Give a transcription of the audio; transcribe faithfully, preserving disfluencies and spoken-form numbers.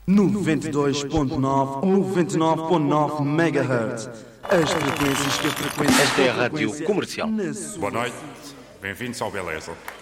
noventa e dois ponto nove, noventa e nove ponto nove megahertz. As frequências que a frequência... Esta é a Rádio Comercial. Boa noite, bem-vindos ao Beleza.